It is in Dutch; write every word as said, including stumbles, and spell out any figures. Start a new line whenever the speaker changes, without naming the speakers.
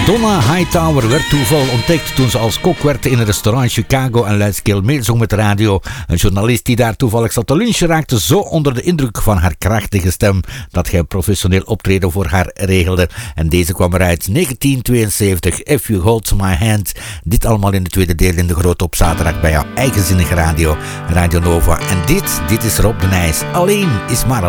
Donna Hightower werd toeval ontdekt toen ze als kok werkte in een restaurant in Chicago en luidkeels meezong met de radio. Een journalist die daar toevallig zat te lunchen raakte zo onder de indruk van haar krachtige stem dat hij professioneel optreden voor haar regelde. En deze kwam eruit negentien tweeënzeventig, If You Hold My Hand. Dit allemaal in de tweede deel in de Groot op zaterdag bij jouw eigenzinnige radio, Radio Nova. En dit, dit is Rob de Nijs. Alleen is maar